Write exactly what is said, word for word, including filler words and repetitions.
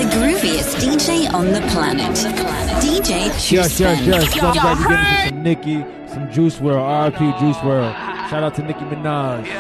the grooviest D J on the planet. D J Juice Yes, yes, yes. So I'm Y'all glad you heard? getting some Nicki, some Juice world, R I P Juice world. Shout out to Nicki Minaj.